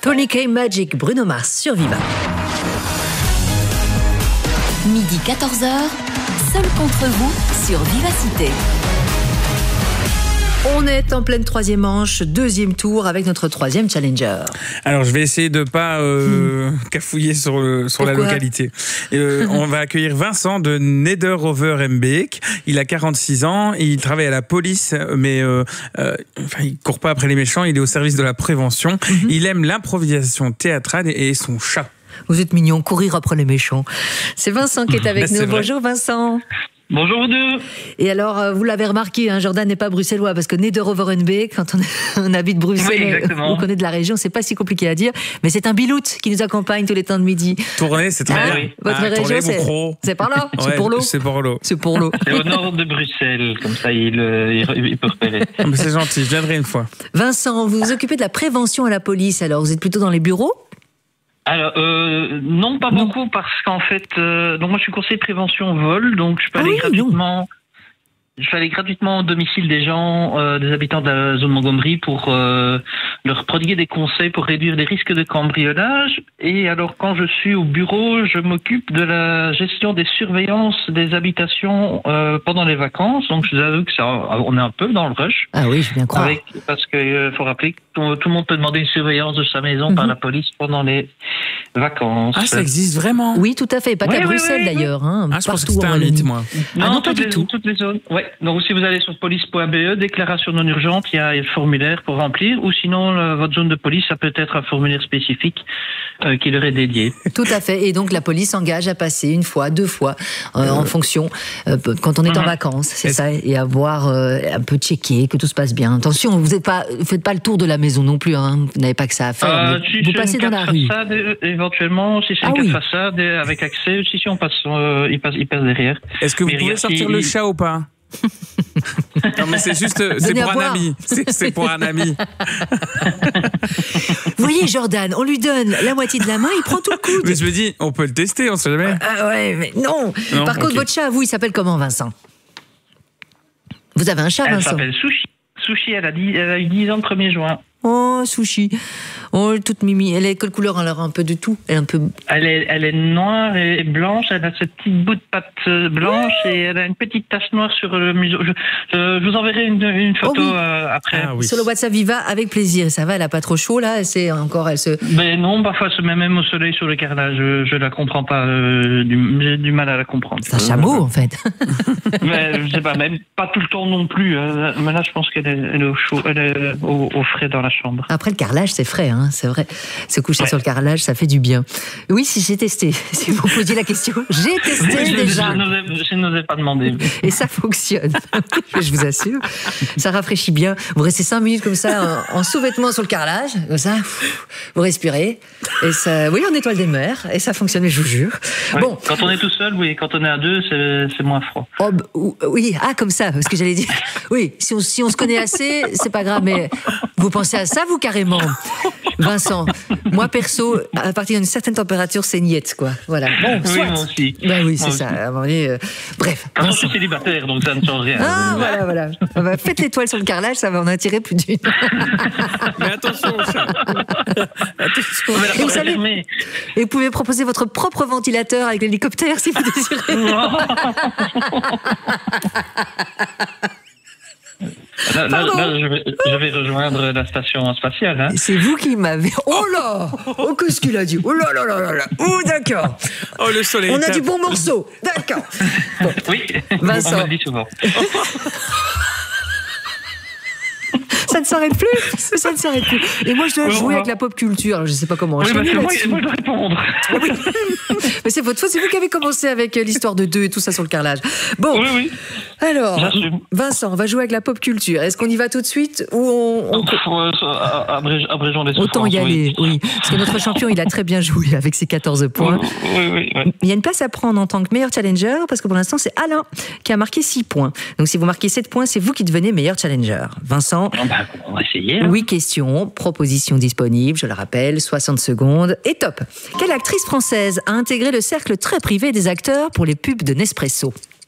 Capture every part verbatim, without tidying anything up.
Tony K Magic, Bruno Mars sur Viva. Midi quatorze heures, seul contre vous sur Vivacité. On est en pleine troisième manche, deuxième tour avec notre troisième challenger. Alors, je vais essayer de ne pas euh, hmm. cafouiller sur, le, sur la localité. Euh, on va accueillir Vincent de Nederover-Embeek. Il a quarante-six ans, il travaille à la police, mais euh, euh, enfin, il ne court pas après les méchants, il est au service de la prévention. Mm-hmm. Il aime l'improvisation théâtrale et son chat. Vous êtes mignon, courir après les méchants. C'est Vincent qui est avec nous. Bonjour Vincent. Bonjour vous deux. Et alors, vous l'avez remarqué, hein, Jordan n'est pas bruxellois, parce que Nederover-Embeek, quand on, on habite Bruxelles, oui, on connaît de la région, c'est pas si compliqué à dire, mais c'est un biloute qui nous accompagne tous les temps de midi. Tournai, c'est très ah, bien. Votre ah, région, c'est, c'est par là, ouais, c'est pour l'eau. C'est pour l'eau. C'est pour l'eau. C'est au nord de Bruxelles, comme ça il, il, il peut repérer. Mais c'est gentil, je viendrai une fois. Vincent, vous vous occupez de la prévention à la police, alors vous êtes plutôt dans les bureaux ? Alors, euh, non, pas non. beaucoup, parce qu'en fait, euh, donc moi je suis conseiller prévention vol, donc je peux aller ah oui, gratuitement, non. je peux aller gratuitement au domicile des gens, euh, des habitants de la zone Montgomery pour euh, leur prodiguer des conseils pour réduire les risques de cambriolage. Et alors, quand je suis au bureau, je m'occupe de la gestion des surveillances des habitations euh, pendant les vacances. Donc, je vous avoue que ça, on est un peu dans le rush. Ah oui, je viens croire. Avec, parce qu'il euh, faut rappeler que tout, tout le monde peut demander une surveillance de sa maison mm-hmm. par la police pendant les vacances. Ah, ça existe vraiment ? Oui, tout à fait. Pas oui, qu'à oui, Bruxelles oui, oui. d'ailleurs. Hein, ah, je pense que c'était un mythe, moi. Non, ah, non pas du les, tout. Toutes les zones. Ouais. Donc, si vous allez sur police point b e, déclaration non urgente, il y a un formulaire pour remplir. Ou sinon, le, votre zone de police, ça peut être un formulaire spécifique euh, qui leur est dédié. Tout à fait. Et donc, la police s'engage à passer une fois, deux fois, euh, euh... en fonction, euh, quand on est mm-hmm. en vacances, c'est Est-ce... ça, et à voir euh, un peu checker que tout se passe bien. Attention, vous ne pas, faites pas le tour de la maison non plus. Hein. Vous n'avez pas que ça à faire. Euh, si vous passez dans la rue. Façade, éventuellement, si c'est ah, une oui. façade avec accès, si, si on passe, euh, il passe, il passe derrière. Est-ce que vous mais pouvez sortir il... le chat ou pas? Non mais c'est juste, c'est pour un boire. ami, c'est, c'est pour un ami. Vous voyez Jordan, on lui donne la moitié de la main, il prend tout le coude. Mais je me dis, on peut le tester, on sait jamais. Ah ouais, mais non. non Par okay. contre, votre chat, vous, il s'appelle comment, Vincent? Vous avez un chat, elle Vincent? Elle s'appelle Sushi. Sushi, elle a, dix, elle a eu dix ans le premier juin. Oh, Sushi. Oh, toute mimi. Elle est quelle couleur? Alors, un peu de tout. Elle est un peu... Elle est, elle est noire et blanche. Elle a ce petit bout de patte blanche oh. et elle a une petite tache noire sur le museau. Je, je, je vous enverrai une, une photo oh oui. euh, après. Ah, oui. Sur le WhatsApp Viva, avec plaisir. Ça va, elle a pas trop chaud, là? C'est encore, elle se... Mais non, parfois, elle se met même au soleil sur le carrelage. Je, je la comprends pas. Euh, du, j'ai du mal à la comprendre. C'est un chameau, en fait. Mais, je sais pas, même pas tout le temps non plus. Hein. Mais là, je pense qu'elle est, elle est au chaud, elle est au, au frais dans la chambre. Après, le carrelage, c'est frais, hein, c'est vrai. Se coucher ouais. sur le carrelage, ça fait du bien. Oui, si j'ai testé. Si vous posiez la question, j'ai testé je, déjà. Je, n'osais, je n'osais pas demander. Et ça fonctionne. Je vous assure. Ça rafraîchit bien. Vous restez cinq minutes comme ça, en, en sous-vêtements sur le carrelage, comme ça. Vous respirez. Et ça, oui, en étoile des mers. Et ça fonctionne, je vous jure. Ouais. Bon. Quand on est tout seul, oui. Quand on est à deux, c'est, c'est moins froid. Oh, oui, ah, comme ça, parce que j'allais dire. Oui, si on, si on se connaît assez, c'est pas grave, mais vous pensez à ça, vous, carrément. Vincent, moi perso, à partir d'une certaine température, c'est niette, quoi. Voilà. Bon, oui, soit. moi aussi. Ben oui, c'est moi ça. aussi. À un moment donné, euh, bref. Quand je suis célibataire, donc ça ne change rien. Ah, voilà, voilà. Bah, faites l'étoile sur le carrelage, ça va en attirer plus d'une. Mais attention, ça. Attention. Et vous savez, et vous pouvez proposer votre propre ventilateur avec l'hélicoptère si vous désirez. Là, là, là je, vais, je vais rejoindre la station spatiale. Hein. C'est vous qui m'avez... Oh là Oh, qu'est-ce qu'il a dit? Oh là là là là là Oh, d'accord. Oh, le soleil. On a du bon morceau. D'accord. Bon. Oui, Vincent. on me le dit souvent. Ça ne s'arrête plus, ça ne s'arrête plus. Et moi, je dois jouer avec la pop culture. Alors, je ne sais pas comment. Oui, je parce que moi, moi, je dois répondre. Oui. Mais c'est votre faute, c'est vous qui avez commencé avec l'histoire de deux et tout ça sur le carrelage. Bon, oui, oui. Alors, J'assume. Vincent, on va jouer avec la pop culture. Est-ce qu'on y va tout de suite ou on... on... Abrég- abrégeons les souffrances. Autant y aller, oui. oui. Parce que notre champion, il a très bien joué avec ses quatorze points. Oui, oui, oui, oui. Il y a une place à prendre en tant que meilleur challenger, parce que pour l'instant, c'est Alain qui a marqué six points. Donc, si vous marquez sept points, c'est vous qui devenez meilleur challenger. Vincent, oh bah, on va essayer. Hein. huit questions, propositions disponibles, je le rappelle, soixante secondes, et top. Quelle actrice française a intégré le cercle très privé des acteurs pour les pubs de Nespresso?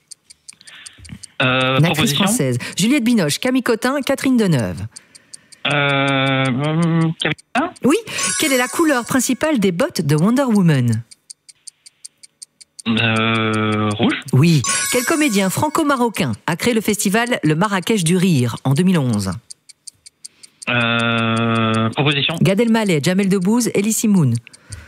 Euh, Une actrice française. Juliette Binoche, Camille Cotin, Catherine Deneuve. Euh, Camille Cotin. Oui. Quelle est la couleur principale des bottes de Wonder Woman? Euh, rouge. Oui. Quel comédien franco-marocain a créé le festival Le Marrakech du Rire en deux mille onze? Euh, proposition. Gad Elmaleh, Jamel Debbouze, Elie Semoun.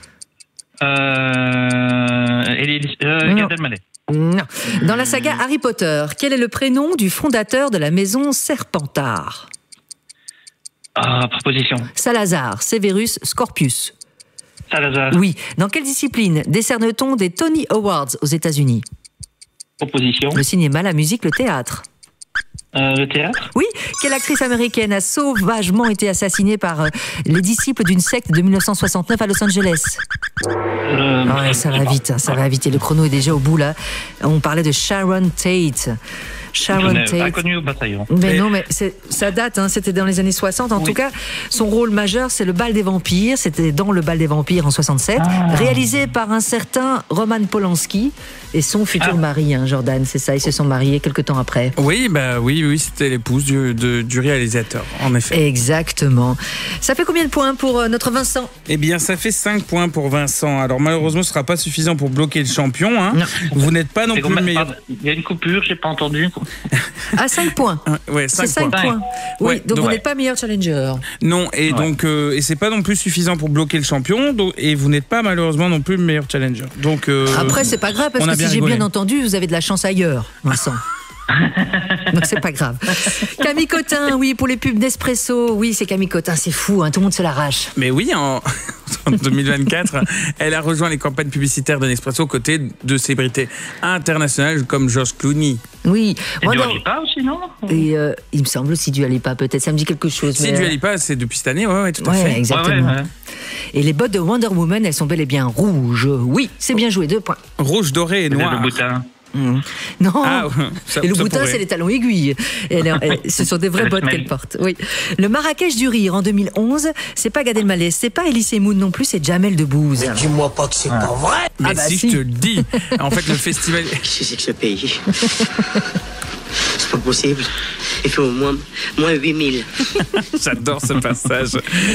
Euh, euh, Gad Elmaleh. Non. Dans la saga Harry Potter, quel est le prénom du fondateur de la maison Serpentard? Ah, proposition. Salazar, Severus, Scorpius. Salazar. Oui. Dans quelle discipline décerne-t-on des Tony Awards aux États-Unis? Proposition. Le cinéma, la musique, le théâtre. Euh, le théâtre. Oui. Quelle actrice américaine a sauvagement été assassinée par euh, les disciples d'une secte de mille neuf cent soixante-neuf à Los Angeles? Euh, Ouais, ça va vite, hein, ça va vite. Et le chrono est déjà au bout là. On parlait de Sharon Tate. Sharon Je n'ai pas Tate. connu au bataillon. Mais non, mais c'est- ça date, hein, c'était dans les années soixante. En Oui. tout cas, son rôle majeur, c'est le Bal des Vampires. C'était dans le Bal des Vampires en soixante-sept, Ah. réalisé par un certain Roman Polanski et son futur Ah. mari, hein, Jordan. C'est ça, ils se sont mariés quelques temps après. Oui, bah oui, oui, c'était l'épouse du, de- du réalisateur, en effet. Exactement. Ça fait combien de points pour euh, notre Vincent? Eh bien, ça fait cinq points pour Vincent. Alors, malheureusement, ce ne sera pas suffisant pour bloquer le champion. Hein. Non. Vous n'êtes pas non C'est plus le combien- meilleur. pardon, Il y a une coupure, j'ai pas entendu. À cinq points. Ah, Ouais, C'est cinq cinq points. points. Oui, Ouais, donc donc vous ouais. n'êtes pas meilleur challenger. Non, et Ouais. donc, euh, et c'est pas non plus suffisant pour bloquer le champion. donc- et vous n'êtes pas malheureusement non plus le meilleur challenger. Donc, euh, Après, c'est pas grave, parce on a que bien si j'ai rigolé. bien entendu, vous avez de la chance ailleurs, Vincent. Donc c'est pas grave. Camille Cotin, oui, pour les pubs Nespresso. Oui, c'est Camille Cotin, c'est fou, hein, tout le monde se l'arrache. Mais oui, en, en deux mille vingt-quatre, elle a rejoint les campagnes publicitaires de Nespresso aux côtés de célébrités internationales comme George Clooney. Oui. Et Moi, Dua non. Lipa aussi, non? Et euh, il me semble aussi Dua Lipa, peut-être, ça me dit quelque chose. Si mais- Dua Lipa, c'est depuis cette année, ouais, ouais, tout à Ouais, fait. exactement. Ouais, ouais, ouais. Et les bottes de Wonder Woman, elles sont bel et bien rouges. Oui, c'est bien joué, deux points. Rouge, doré et Le noir. boutin. Mmh. Non. Ah, ça- Et le ça boutin, pourrait. c'est les talons aiguilles. Et alors, et ce sont des vraies La bottes semelle. qu'elle porte. Oui. Le Marrakech du Rire en deux mille onze, c'est pas Gad Elmaleh, c'est pas Elie Semoun non plus, c'est Jamel Debbouze. Dis-moi pas que c'est pas vrai. Mais Ah bah si, si. je te le dis. En fait, le festival. Qu'est-ce que c'est que ce pays? C'est pas possible. Il fait au moins, moins huit mille. J'adore ce passage.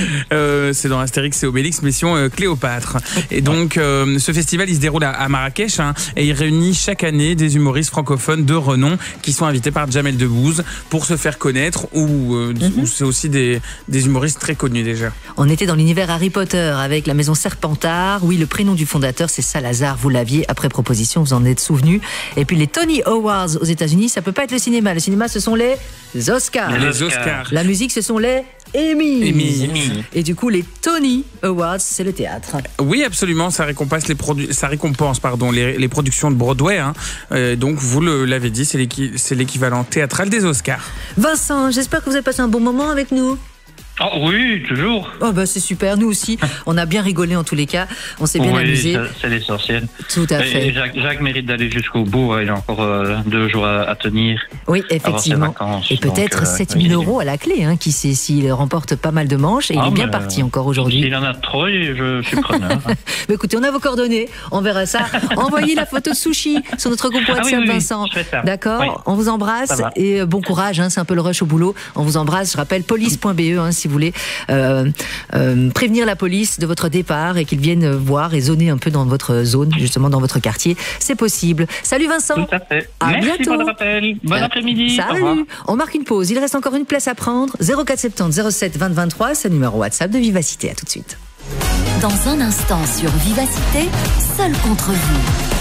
Euh, c'est dans Astérix et Obélix, mission euh, Cléopâtre. Et donc, euh, ce festival, il se déroule à, à Marrakech hein, et il réunit chaque année des humoristes francophones de renom qui sont invités par Jamel Debbouze pour se faire connaître ou, euh, ou c'est aussi des, des humoristes très connus déjà. On était dans l'univers Harry Potter avec la maison Serpentard. Oui, le prénom du fondateur, c'est Salazar. Vous l'aviez après proposition, vous en êtes souvenu. Et puis les Tony Awards aux États-Unis, ça peut pas être le cinéma. Le cinéma, ce sont les Oscars. Les Oscars. La musique, ce sont les Emmys. Emmy. Et du coup, les Tony Awards, c'est le théâtre. Oui, absolument, ça récompense les, produ- ça récompense, pardon, les, les productions de Broadway. Hein. Euh, donc, vous le- l'avez dit, c'est l'équi- c'est l'équivalent théâtral des Oscars. Vincent, j'espère que vous avez passé un bon moment avec nous. Oh oui, toujours. Oh bah c'est super, nous aussi. On a bien rigolé en tous les cas. On s'est bien Oui, amusé. ça, c'est l'essentiel. Tout à Et fait. Jacques, Jacques mérite d'aller jusqu'au bout. hein. Il a encore euh, deux jours à, à tenir. Oui, ses effectivement. vacances, Et peut-être donc, euh, sept oui. mille euros à la clé, hein, qui sait s'il remporte pas mal de manches. Et il Ah, est bien mais, parti euh, encore aujourd'hui. S'il en a trop, je suis preneur. Mais écoutez, on a vos coordonnées, on verra ça. Envoyez la photo de sushi sur notre groupe Ah WhatsApp, oui, oui, oui, Vincent. je fais ça. D'accord. Oui. On vous embrasse Ça va. et euh, bon courage. Hein, c'est un peu le rush au boulot. On vous embrasse. Je rappelle police point b e hein, si vous voulez euh, euh, prévenir la police de votre départ et qu'ils viennent voir et zoner un peu dans votre zone, justement dans votre quartier. C'est possible. Salut Vincent. Tout à fait. À Merci bientôt. pour le rappel. Bon Euh, après-midi. Au Salut. revoir. On marque une pause. Il reste encore une place à prendre. zéro quatre soixante-dix zéro sept vingt vingt-trois, c'est le numéro WhatsApp de Vivacité. À tout de suite. Dans un instant sur Vivacité, seul contre vous.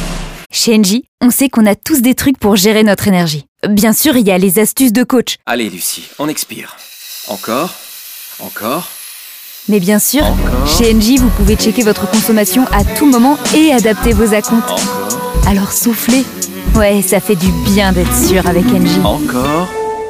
Chez Engie, on sait qu'on a tous des trucs pour gérer notre énergie. Bien sûr, il y a les astuces de coach. Allez, Lucie, on expire. Encore, encore, Mais bien sûr, Encore. chez Engie, vous pouvez checker votre consommation à tout moment et adapter vos acomptes. encore, Alors soufflez. Ouais, ça fait du bien d'être sûr avec Engie. encore.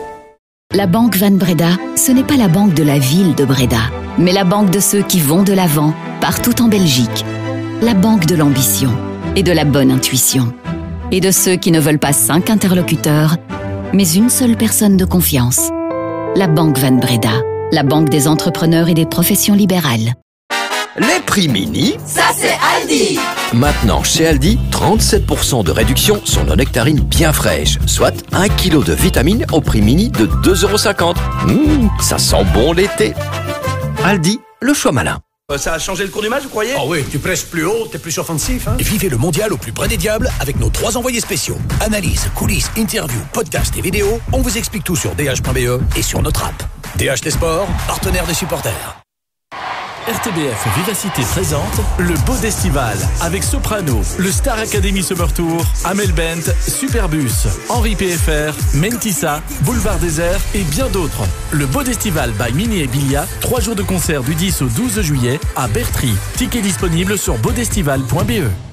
La Banque Van Breda, ce n'est pas la banque de la ville de Breda, mais la banque de ceux qui vont de l'avant, partout en Belgique. La banque de l'ambition et de la bonne intuition. Et de ceux qui ne veulent pas cinq interlocuteurs, mais une seule personne de confiance. La Banque Van Breda, la banque des entrepreneurs et des professions libérales. Les prix mini. Ça c'est Aldi! Maintenant, chez Aldi, trente-sept pour cent de réduction sur nos nectarines bien fraîches, soit un kilo de vitamines au prix mini de deux euros cinquante. Mmh, ça sent bon l'été. Aldi, le choix malin. Ça a changé le cours du match, vous croyez? Ah oui, tu presses plus haut, t'es plus offensif. Hein. Vivez le mondial au plus près des diables avec nos trois envoyés spéciaux. Analyse, coulisses, interviews, podcasts et vidéos. On vous explique tout sur d h point b e et sur notre app. D H T Sport, partenaire des supporters. R T B F Vivacité présente le Bodestival avec Soprano, le Star Academy Summer Tour, Amel Bent, Superbus, Henri P F R, Mentissa, Boulevard Désert et bien d'autres. Le Bodestival by Mini et Bilia, trois jours de concert du dix au douze juillet à Bertry. Tickets disponibles sur bodestival point b e.